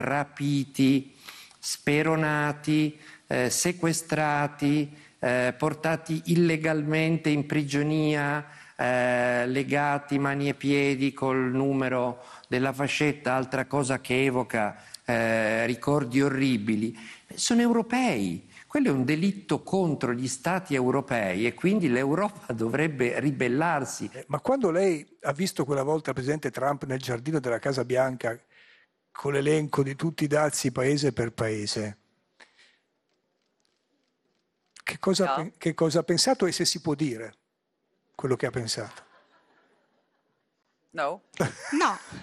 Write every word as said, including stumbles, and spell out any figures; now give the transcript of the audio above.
rapiti, speronati, eh, sequestrati, eh, portati illegalmente in prigionia, eh, legati mani e piedi col numero della fascetta, altra cosa che evoca eh, ricordi orribili. Sono europei. Quello è un delitto contro gli stati europei e quindi l'Europa dovrebbe ribellarsi. Ma quando lei ha visto quella volta il presidente Trump nel giardino della Casa Bianca con l'elenco di tutti i dazi paese per paese, che cosa, No. che cosa ha pensato e se si può dire quello che ha pensato? No. No.